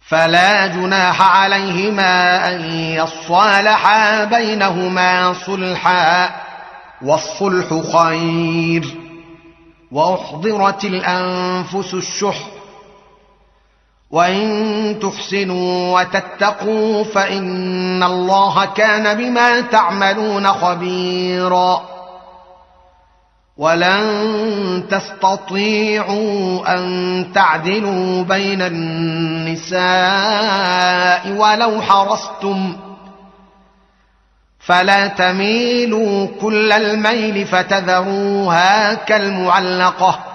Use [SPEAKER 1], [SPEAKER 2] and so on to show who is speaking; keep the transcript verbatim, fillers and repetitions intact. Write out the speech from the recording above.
[SPEAKER 1] فلا جناح عليهما أن يصالحا بينهما صلحا، والصلح خير. وأحضرت الأنفس الشح، وإن تحسنوا وتتقوا فإن الله كان بما تعملون خبيرا. ولن تستطيعوا أن تعدلوا بين النساء ولو حرصتم، فلا تميلوا كل الميل فتذروها كالمعلقة،